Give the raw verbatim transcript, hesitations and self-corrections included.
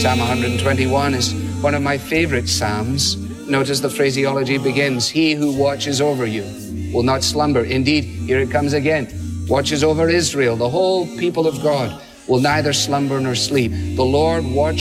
Psalm one hundred twenty-one is one of my favorite psalms. Notice the phraseology begins, he who watches over you will not slumber. Indeed, here it comes again, watches over Israel, the whole people of God will neither slumber nor sleep. The Lord watches